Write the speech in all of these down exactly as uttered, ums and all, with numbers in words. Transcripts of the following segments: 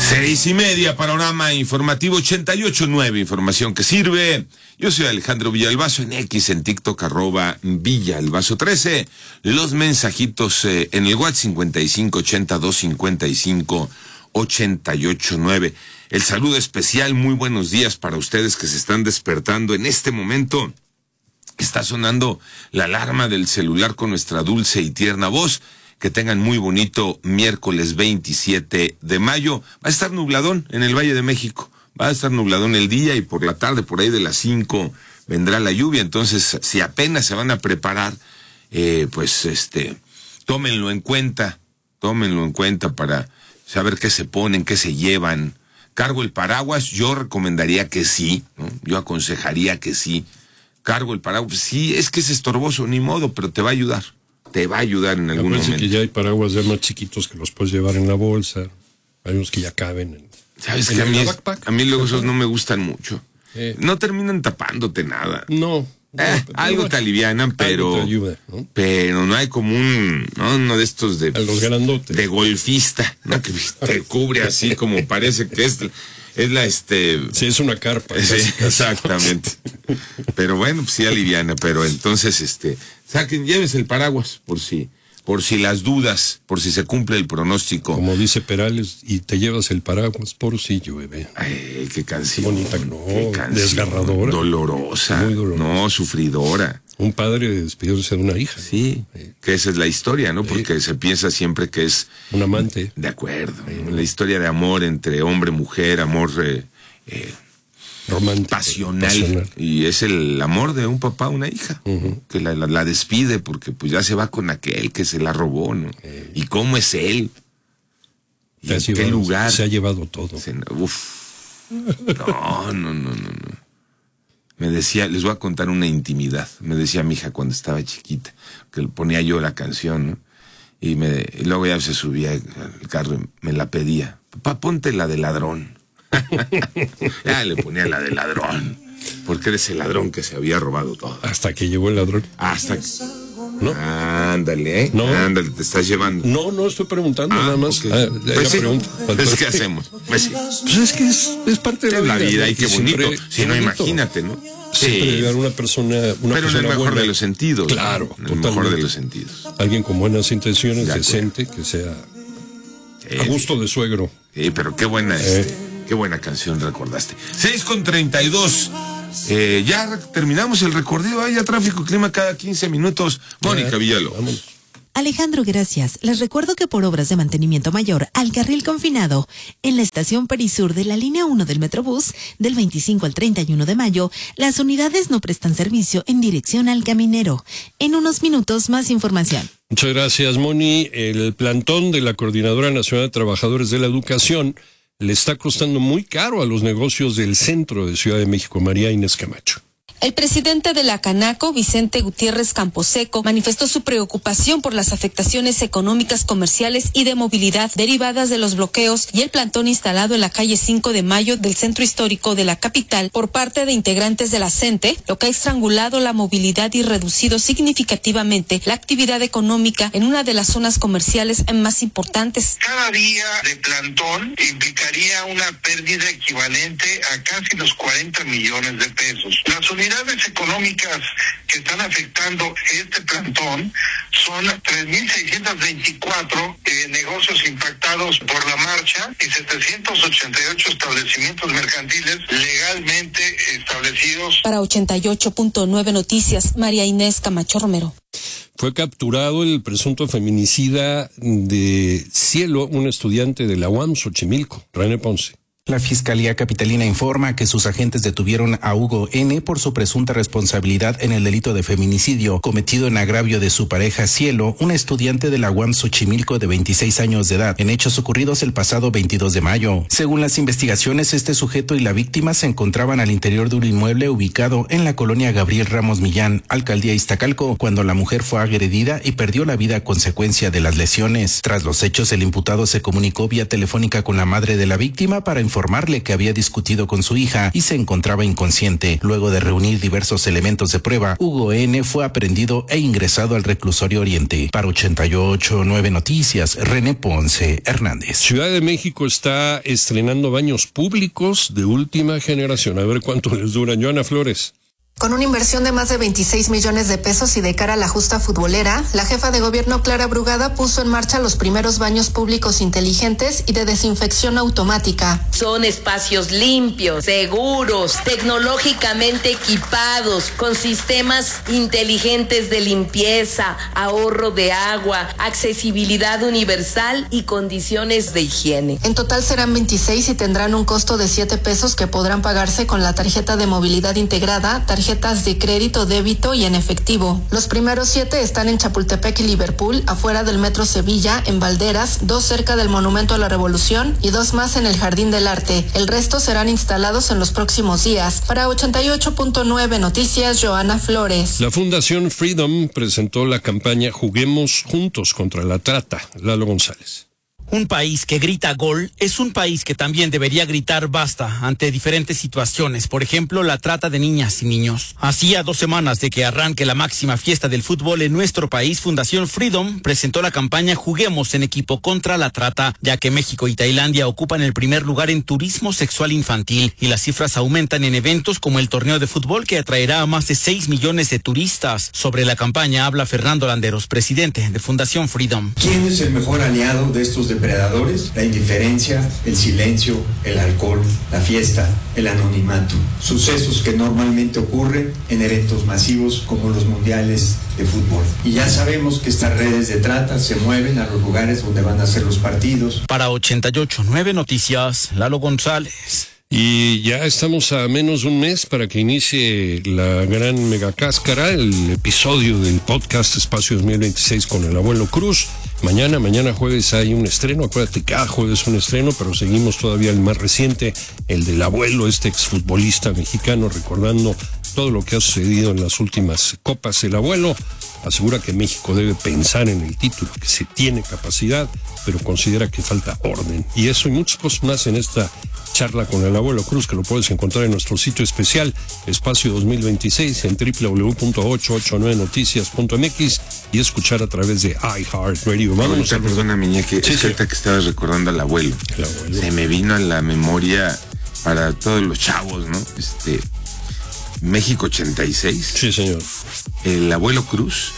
Seis y media, panorama informativo ochenta y ocho punto nueve, información que sirve. Yo soy Alejandro Villalbazo, en X, en TikTok, arroba Villalbazo trece. Los mensajitos eh, en el WhatsApp cincuenta y cinco ochenta y dos cincuenta y cinco ochenta y ocho nueve. El saludo especial, muy buenos días para ustedes que se están despertando en este momento. Está sonando la alarma del celular con nuestra dulce y tierna voz. Que tengan muy bonito miércoles veintisiete de mayo. Va a estar nubladón en el Valle de México. Va a estar nubladón el día y por la tarde, por ahí de las cinco, vendrá la lluvia. Entonces, si apenas se van a preparar, eh, pues este, tómenlo en cuenta. Tómenlo en cuenta para saber qué se ponen, qué se llevan. Cargo el paraguas, yo recomendaría que sí, ¿no? Yo aconsejaría que sí. Cargo el paraguas, sí, es que es estorboso, ni modo, pero te va a ayudar. Te va a ayudar en algún momento. Que ya hay paraguas ya más chiquitos que los puedes llevar en la bolsa. Hay unos que ya caben en, ¿Sabes en que a mí, es, a mí luego esos no me gustan mucho? Eh, no terminan tapándote nada. No. no eh, algo te alivianan, pero te ayuda, ¿no? Pero no hay como un, ¿no? Uno de estos de... A los grandotes. De golfista, ¿no? Que te cubre así como parece que es... Es la, este... Sí, es una carpa. Sí, exactamente. Pero bueno, pues sí aliviana, pero entonces, este... Saquen, llévese el paraguas, por si... Por si las dudas, por si se cumple el pronóstico. Como dice Perales, y te llevas el paraguas por si llueve. Ay, qué canción. Bonita, no, qué canción, desgarradora. Dolorosa. Muy dolorosa. No, sufridora. Un padre despidiéndose de una hija. Sí, eh, que esa es la historia, ¿no? Porque eh, se piensa siempre que es... Un amante. De acuerdo. Eh, la historia de amor entre hombre y mujer, amor... Eh, eh, romántico. Pasional. Pasional. Y es el amor de un papá a una hija. Uh-huh. Que la, la, la despide porque pues ya se va con aquel que se la robó, ¿no? Eh. ¿Y cómo es él? ¿Y en llevado, qué lugar? Se ha llevado todo. Se, uf. No, no, no, no, no. Me decía, les voy a contar una intimidad. Me decía mi hija cuando estaba chiquita, que le ponía yo la canción, ¿no? Y, me, y luego ya se subía al carro y me la pedía. Papá, ponte la de ladrón. Ya le ponía la de ladrón. Porque eres el ladrón que se había robado todo. Hasta que llegó el ladrón. Hasta que... ¿No? Ándale, ¿eh? No. Ándale, te estás llevando. No, no estoy preguntando, ah, nada más. Okay. Ah, pues sí. pregunta. Pues, ¿qué hacemos? Pues sí. Pues es que es, es parte de la, la vida. vida, y qué bonito. Siempre, si no, bonito. Imagínate, ¿no? Siempre sí. Llegar a una persona, una pero persona en el mejor buena. de los sentidos. Claro, en el mejor de los sentidos. Alguien con buenas intenciones, de decente, que sea eh, a gusto de suegro. Sí, pero qué buena, eh. este, qué buena canción recordaste. seis con treinta y dos. Eh, ya terminamos el recorrido. Hay ya tráfico, clima cada quince minutos. Mónica Villaló. Vamos. Alejandro, gracias. Les recuerdo que por obras de mantenimiento mayor al carril confinado en la estación Perisur de la línea uno del Metrobús, del veinticinco al treinta y uno de mayo, las unidades no prestan servicio en dirección al Caminero. En unos minutos, más información. Muchas gracias, Moni. El plantón de la Coordinadora Nacional de Trabajadores de la Educación le está costando muy caro a los negocios del centro de Ciudad de México. María Inés Camacho. El presidente de la Canaco, Vicente Gutiérrez Camposeco, manifestó su preocupación por las afectaciones económicas, comerciales y de movilidad derivadas de los bloqueos y el plantón instalado en la calle cinco de mayo del centro histórico de la capital por parte de integrantes de la CENTE, lo que ha estrangulado la movilidad y reducido significativamente la actividad económica en una de las zonas comerciales más importantes. Cada día de plantón implicaría una pérdida equivalente a casi los cuarenta millones de pesos. Las unidades económicas que están afectando este plantón son tres mil seiscientos veinticuatro eh, negocios impactados por la marcha y setecientos ochenta y ocho establecimientos mercantiles legalmente establecidos. Para ochenta y ocho punto nueve Noticias, María Inés Camacho Romero. Fue capturado el presunto feminicida de Cielo, un estudiante de la U A M Xochimilco, René Ponce. La Fiscalía Capitalina informa que sus agentes detuvieron a Hugo N. por su presunta responsabilidad en el delito de feminicidio cometido en agravio de su pareja Cielo, una estudiante de la U A M Xochimilco de veintiséis años de edad, en hechos ocurridos el pasado veintidós de mayo. Según las investigaciones, este sujeto y la víctima se encontraban al interior de un inmueble ubicado en la colonia Gabriel Ramos Millán, alcaldía Iztacalco, cuando la mujer fue agredida y perdió la vida a consecuencia de las lesiones. Tras los hechos, el imputado se comunicó vía telefónica con la madre de la víctima para informar informarle que había discutido con su hija y se encontraba inconsciente. Luego de reunir diversos elementos de prueba, Hugo N. fue aprehendido e ingresado al reclusorio Oriente. Para ochenta y ocho punto nueve Noticias, René Ponce Hernández. Ciudad de México está estrenando baños públicos de última generación. A ver cuánto les duran. Joana Flores. Con una inversión de más de veintiséis millones de pesos y de cara a la justa futbolera, la jefa de gobierno Clara Brugada puso en marcha los primeros baños públicos inteligentes y de desinfección automática. Son espacios limpios, seguros, tecnológicamente equipados, con sistemas inteligentes de limpieza, ahorro de agua, accesibilidad universal y condiciones de higiene. En total serán veintiséis y tendrán un costo de siete pesos que podrán pagarse con la tarjeta de movilidad integrada, tarjeta tarjetas de crédito, débito y en efectivo. Los primeros siete están en Chapultepec y Liverpool, afuera del Metro Sevilla, en Valderas, dos cerca del Monumento a la Revolución y dos más en el Jardín del Arte. El resto serán instalados en los próximos días. Para ochenta y ocho punto nueve Noticias, Joana Flores. La Fundación Freedom presentó la campaña Juguemos Juntos contra la Trata. Lalo González. Un país que grita gol es un país que también debería gritar basta ante diferentes situaciones, por ejemplo, la trata de niñas y niños. Así, a dos semanas de que arranque la máxima fiesta del fútbol en nuestro país, Fundación Freedom presentó la campaña Juguemos en equipo contra la trata, ya que México y Tailandia ocupan el primer lugar en turismo sexual infantil y las cifras aumentan en eventos como el torneo de fútbol que atraerá a más de seis millones de turistas. Sobre la campaña habla Fernando Landeros, presidente de Fundación Freedom. ¿Quién es el mejor aliado de estos depredadores? La indiferencia, el silencio, el alcohol, la fiesta, el anonimato. Sucesos que normalmente ocurren en eventos masivos como los mundiales de fútbol. Y ya sabemos que estas redes de trata se mueven a los lugares donde van a ser los partidos. Para ochenta y ocho punto nueve Noticias, Lalo González. Y ya estamos a menos de un mes para que inicie la gran megacáscara, el episodio del podcast Espacio dos mil veintiséis con el Abuelo Cruz. Mañana, mañana jueves hay un estreno, acuérdate que cada jueves un estreno, pero seguimos todavía el más reciente, el del abuelo, este exfutbolista mexicano, recordando todo lo que ha sucedido en las últimas copas. El abuelo asegura que México debe pensar en el título, que se tiene capacidad, pero considera que falta orden. Y eso y muchas cosas más en esta charla con el Abuelo Cruz, que lo puedes encontrar en nuestro sitio especial, Espacio dos mil veintiséis, en doble u doble u doble u punto ochocientos ochenta y nueve noticias punto m x y escuchar a través de iHeartRadio. Vámonos. A... Perdona, Miña, que sí, es sí. que estabas recordando al abuelo. El abuelo. Se me vino a la memoria para todos los chavos, ¿no? Este, México ochenta y seis. Sí, señor. El Abuelo Cruz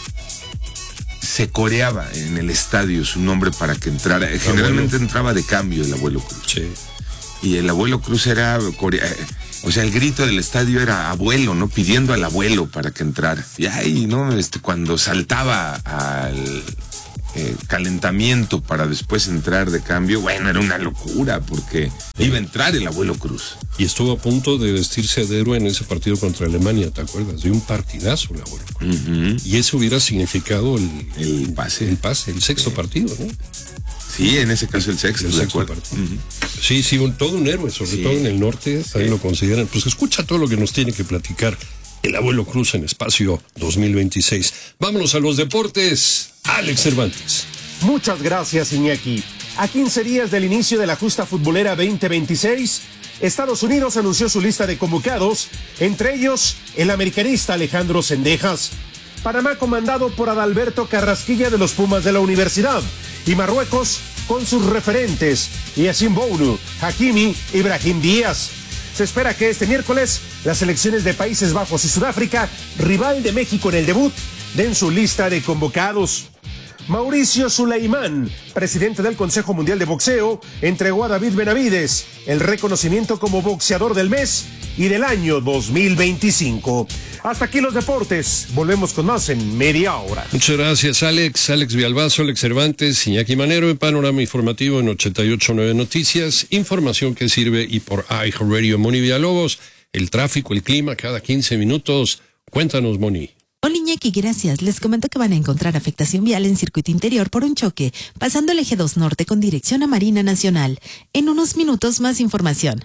se coreaba en el estadio su nombre para que entrara. Generalmente abuelo. Entraba de cambio el Abuelo Cruz. Sí. Y el Abuelo Cruz era, o sea, el grito del estadio era abuelo, ¿no? Pidiendo al abuelo para que entrara. Y ahí, ¿no? Este, cuando saltaba al eh, calentamiento para después entrar de cambio, bueno, era una locura porque sí. Iba a entrar el Abuelo Cruz. Y estuvo a punto de vestirse de héroe en ese partido contra Alemania, ¿te acuerdas? De un partidazo el Abuelo Cruz. Uh-huh. Y eso hubiera significado el, el pase. El pase, el sexto sí. partido, ¿no? Sí, en ese caso el sexto. El sexto partido. Uh-huh. Sí, sí, un, todo un héroe, sobre sí. todo en el norte, sí. ahí lo consideran. Pues escucha todo lo que nos tiene que platicar el Abuelo Cruz en Espacio dos mil veintiséis. Vámonos a los deportes. Alex Cervantes. Muchas gracias, Iñaki. A quince días del inicio de la justa futbolera veinte veintiséis, Estados Unidos anunció su lista de convocados, entre ellos el americanista Alejandro Cendejas. Panamá comandado por Adalberto Carrasquilla de los Pumas de la Universidad y Marruecos con sus referentes Yacine Bounou, Hakimi y Brahim Díaz. Se espera que este miércoles las selecciones de Países Bajos y Sudáfrica, rival de México en el debut, den su lista de convocados. Mauricio Sulaimán, presidente del Consejo Mundial de Boxeo, entregó a David Benavides el reconocimiento como boxeador del mes y del año dos mil veinticinco. Hasta aquí los deportes. Volvemos con más en media hora. Muchas gracias, Alex. Alex Villalbazo, Alex Cervantes, Iñaki Manero, en Panorama Informativo en ochenta y ocho punto nueve Noticias. Información que sirve y por iHeartRadio. Moni Villalobos, el tráfico, el clima, cada quince minutos. Cuéntanos, Moni. Hola Iñaki, gracias. Les comento que van a encontrar afectación vial en circuito interior por un choque, pasando el eje dos norte con dirección a Marina Nacional. En unos minutos más información.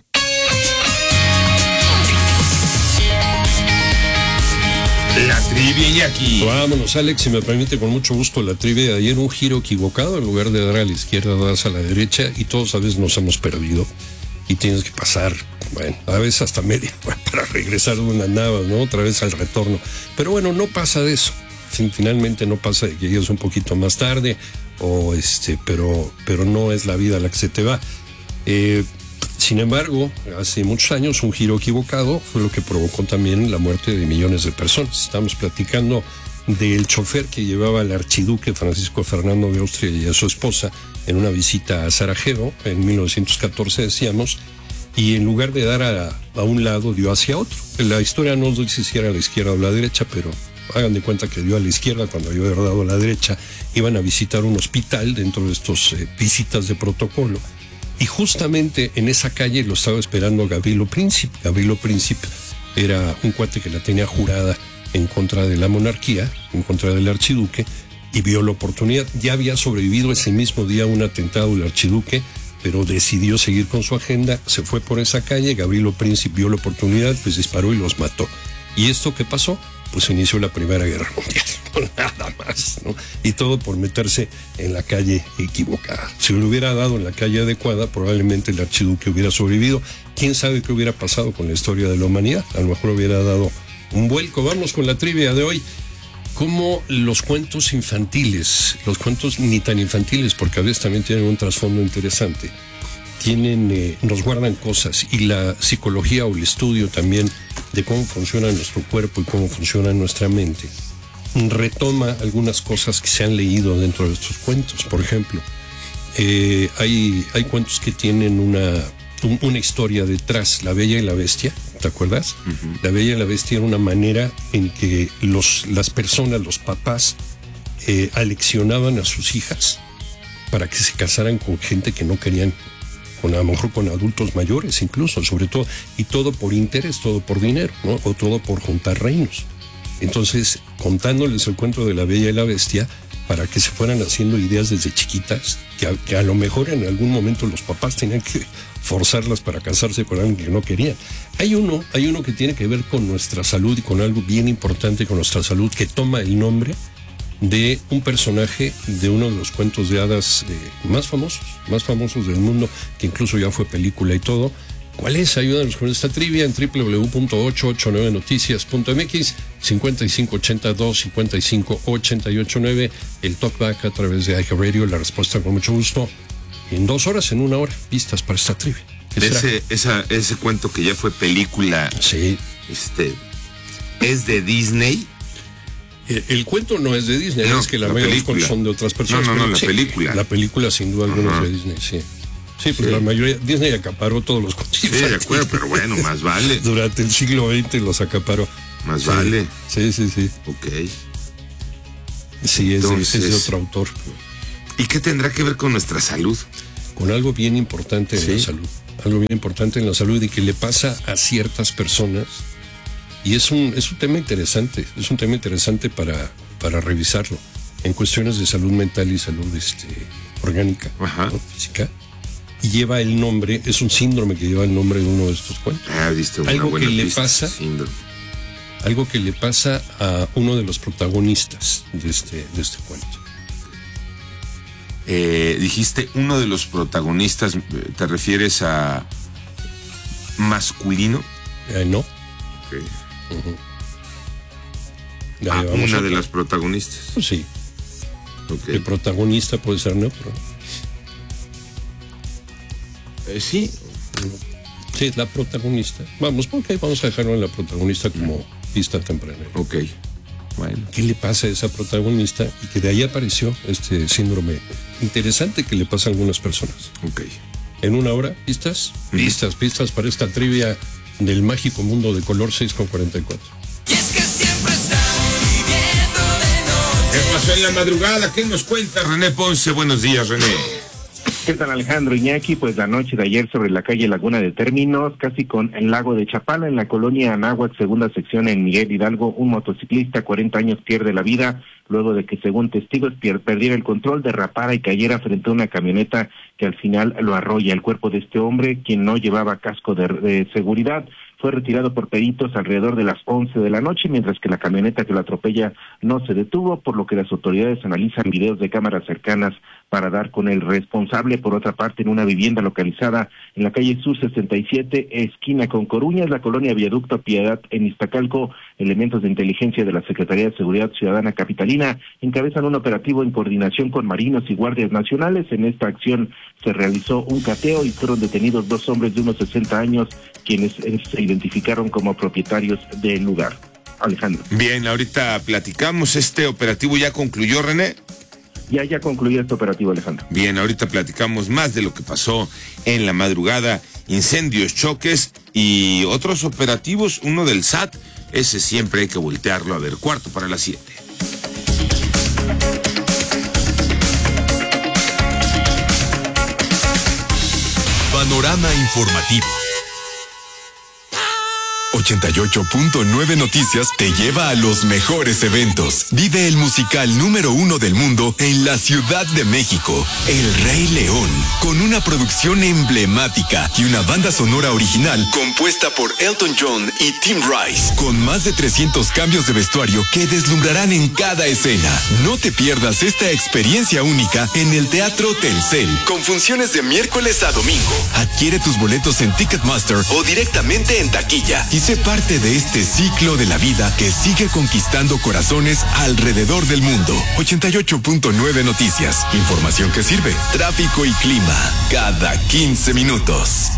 La trivia Iñaki. Vámonos, Alex, si me permite, con mucho gusto la trivia de ayer. Un giro equivocado, en lugar de dar a la izquierda, das a la derecha y todos a veces nos hemos perdido. y tienes que pasar, bueno, a veces hasta media hora para regresar de una nava, ¿no? Otra vez al retorno. Pero bueno, no pasa de eso. Finalmente no pasa de que llegues un poquito más tarde, o este, pero, pero no es la vida la que se te va. Eh, sin embargo, hace muchos años un giro equivocado fue lo que provocó también la muerte de millones de personas. Estamos platicando del chofer que llevaba al archiduque Francisco Fernando de Austria y a su esposa en una visita a Sarajevo en mil novecientos catorce, decíamos, y en lugar de dar a, a un lado dio hacia otro. La historia no nos dice si era a la izquierda o a la derecha, pero hagan de cuenta que dio a la izquierda cuando había dado a la derecha. Iban a visitar un hospital dentro de estos eh, visitas de protocolo, y justamente en esa calle lo estaba esperando Gavrilo Princip. Gavrilo Princip era un cuate que la tenía jurada en contra de la monarquía, en contra del archiduque, y vio la oportunidad. Ya había sobrevivido ese mismo día a un atentado del archiduque, pero decidió seguir con su agenda, se fue por esa calle. Gavrilo Princip vio la oportunidad, pues disparó y los mató. ¿Y esto qué pasó? Pues inició la Primera Guerra Mundial, nada más, ¿no? Y todo por meterse en la calle equivocada. Si lo hubiera dado en la calle adecuada, probablemente el archiduque hubiera sobrevivido. ¿Quién sabe qué hubiera pasado con la historia de la humanidad? A lo mejor hubiera dado un vuelco. Vamos con la trivia de hoy. Cómo los cuentos infantiles, los cuentos ni tan infantiles, porque a veces también tienen un trasfondo interesante, tienen, eh, nos guardan cosas, y la psicología o el estudio también de cómo funciona nuestro cuerpo y cómo funciona nuestra mente retoma algunas cosas que se han leído dentro de estos cuentos. Por ejemplo, eh, hay, hay cuentos que tienen una, un, una historia detrás. La Bella y la Bestia, ¿te acuerdas? Uh-huh. La Bella y la Bestia era una manera en que los, las personas, los papás, eh, aleccionaban a sus hijas para que se casaran con gente que no querían, con, a lo mejor con adultos mayores incluso, sobre todo, y todo por interés, todo por dinero, ¿no? O todo por juntar reinos. Entonces, contándoles el cuento de la Bella y la Bestia, para que se fueran haciendo ideas desde chiquitas, que a, que a lo mejor en algún momento los papás tenían que forzarlas para casarse con alguien que no querían. Hay uno, hay uno que tiene que ver con nuestra salud y con algo bien importante con nuestra salud, que toma el nombre de un personaje de uno de los cuentos de hadas eh, más famosos, más famosos del mundo, que incluso ya fue película y todo. ¿Cuál es? Ayúdanos con esta trivia en doble u doble u doble u punto ocho ocho nueve noticias punto m x, cincuenta y cinco ochenta y dos, cincuenta y cinco ochenta y ocho nueve, el talkback a través de iHeartRadio, la respuesta con mucho gusto. En dos horas, en una hora, pistas para esta trivia. Ese, esa, ese cuento que ya fue película, sí, este, ¿es de Disney? El, el cuento no es de Disney, no, es que la, la mayoría son de otras personas. No, no, no, la sí, película. La película sin duda alguna es de Disney, sí. Sí, pues sí. La mayoría, Disney acaparó todos los cuentos. Sí, de acuerdo, pero bueno, más vale. Durante el siglo veinte los acaparó. Más sí, vale. Sí, sí, sí. Ok. Sí, es, Entonces, de, es de otro autor. ¿Y qué tendrá que ver con nuestra salud? Con algo bien importante en ¿Sí? la salud. Algo bien importante en la salud y que le pasa a ciertas personas. Y es un, es un tema interesante, es un tema interesante para, para revisarlo. En cuestiones de salud mental y salud este, orgánica, ¿no? Física. Y lleva el nombre, es un síndrome que lleva el nombre de uno de estos cuentos. Ah, viste, una algo buena que le pista, pasa, síndrome. algo que le pasa a uno de los protagonistas de este, de este cuento. Eh, dijiste uno de los protagonistas, ¿te refieres a masculino? Eh, no. Okay. Uh-huh. Ah, una de las protagonistas. Pues sí. Okay. El protagonista puede ser neutro. Eh, sí. Sí, la protagonista. Vamos, porque vamos a dejarlo en la protagonista como pista temprana. Ok. Bueno. ¿Qué le pasa a esa protagonista? Y que de ahí apareció este síndrome interesante que le pasa a algunas personas. Ok. En una hora, pistas, mm. pistas, pistas para esta trivia del mágico mundo de color seis con cuarenta y cuatro. Y es que siempre estamos viviendo de noche. ¿Qué pasó en la madrugada? ¿Qué nos cuenta René Ponce? Buenos días, René. ¿Qué tal, Alejandro Iñaki? Pues la noche de ayer sobre la calle Laguna de Términos, casi con el lago de Chapala, en la colonia Anáhuac, segunda sección en Miguel Hidalgo, un motociclista, cuarenta años, pierde la vida luego de que, según testigos, perdiera el control, derrapara y cayera frente a una camioneta que al final lo arrolla. El cuerpo de este hombre, quien no llevaba casco de, de seguridad, fue retirado por peritos alrededor de las once de la noche, mientras que la camioneta que lo atropella no se detuvo, por lo que las autoridades analizan videos de cámaras cercanas para dar con el responsable. Por otra parte, en una vivienda localizada en la calle Sur sesenta y siete, esquina con Coruñas, la colonia Viaducto Piedad, en Iztacalco, elementos de inteligencia de la Secretaría de Seguridad Ciudadana Capitalina encabezan un operativo en coordinación con marinos y guardias nacionales. En esta acción se realizó un cateo y fueron detenidos dos hombres de unos sesenta años, quienes se identificaron como propietarios del lugar. Alejandro. Bien, ahorita platicamos. ¿Este operativo ya concluyó, René? Ya, ya concluyó este operativo, Alejandro. Bien, ahorita platicamos más de lo que pasó en la madrugada, incendios, choques y otros operativos, uno del S A T, ese siempre hay que voltearlo a ver. Cuarto para las siete. Panorama informativo. ochenta y ocho punto nueve Noticias te lleva a los mejores eventos. Vive el musical número uno del mundo en la Ciudad de México, El Rey León, con una producción emblemática y una banda sonora original compuesta por Elton John y Tim Rice, con más de trescientos cambios de vestuario que deslumbrarán en cada escena. No te pierdas esta experiencia única en el Teatro Telcel, con funciones de miércoles a domingo. Adquiere tus boletos en Ticketmaster o directamente en taquilla y sé parte de este ciclo de la vida que sigue conquistando corazones alrededor del mundo. ochenta y ocho punto nueve Noticias. Información que sirve. Tráfico y clima. Cada quince minutos.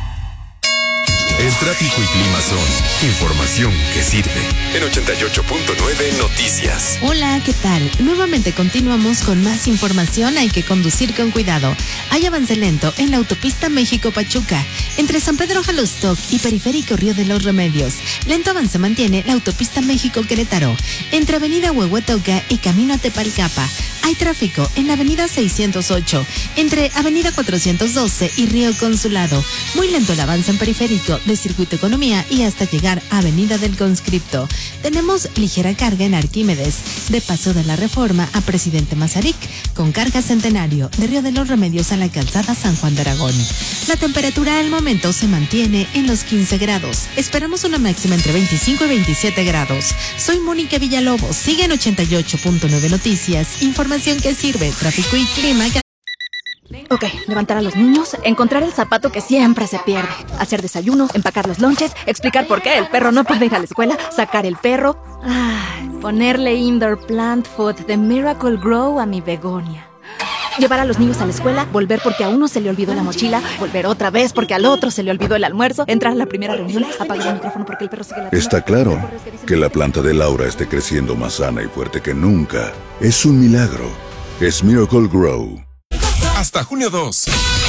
El tráfico y clima son información que sirve. En ochenta y ocho punto nueve Noticias. Hola, ¿qué tal? Nuevamente continuamos con más información. Hay que conducir con cuidado. Hay avance lento en la autopista México-Pachuca, entre San Pedro Jalostoc y Periférico Río de los Remedios. Lento avance mantiene la autopista México-Querétaro, entre Avenida Huehuetoca y Camino a Tepalcapa. Hay tráfico en la Avenida seiscientos ocho, entre Avenida cuatrocientos doce y Río Consulado. Muy lento el avance en Periférico de Circuito Economía y hasta llegar a Avenida del Conscripto. Tenemos ligera carga en Arquímedes, de Paso de la Reforma a Presidente Mazarik, con carga Centenario, de Río de los Remedios a la calzada San Juan de Aragón. La temperatura al momento se mantiene en los quince grados. Esperamos una máxima entre veinticinco y veintisiete grados. Soy Mónica Villalobos. Sigue en ochenta y ocho punto nueve Noticias. Información que sirve, tráfico y clima. Ok, levantar a los niños, encontrar el zapato que siempre se pierde, hacer desayuno, empacar los lonches, explicar por qué el perro no puede ir a la escuela, sacar el perro, ay, ponerle indoor plant food de Miracle Grow a mi begonia. Llevar a los niños a la escuela, volver porque a uno se le olvidó la mochila, volver otra vez porque al otro se le olvidó el almuerzo, entrar a la primera reunión, apagar el micrófono porque el perro sigue la... Está claro que la planta de Laura esté creciendo más sana y fuerte que nunca. Es un milagro. Es Miracle Grow. Hasta junio dos.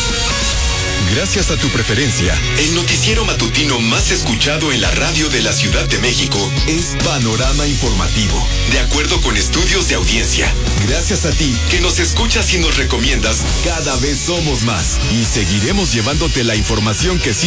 Gracias a tu preferencia, el noticiero matutino más escuchado en la radio de la Ciudad de México es Panorama Informativo, de acuerdo con estudios de audiencia. Gracias a ti, que nos escuchas y nos recomiendas, cada vez somos más y seguiremos llevándote la información que sí.